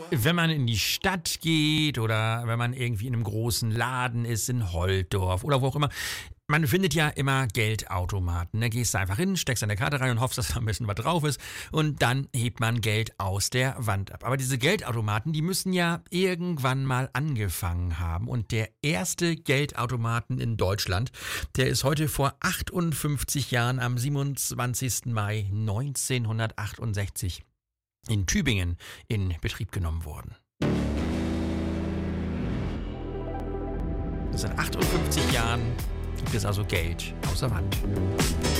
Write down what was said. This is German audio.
Wenn man in die Stadt geht oder wenn man irgendwie in einem großen Laden ist, in Holtdorf oder wo auch immer, man findet ja immer Geldautomaten. Da gehst du einfach hin, steckst deine Karte rein und hoffst, dass da ein bisschen was drauf ist und dann hebt man Geld aus der Wand ab. Aber diese Geldautomaten, die müssen ja irgendwann mal angefangen haben. Und der erste Geldautomaten in Deutschland, der ist heute vor 58 Jahren am 27. Mai 1968 in Tübingen in Betrieb genommen worden. Seit 58 Jahren gibt es also Geld aus der Wand.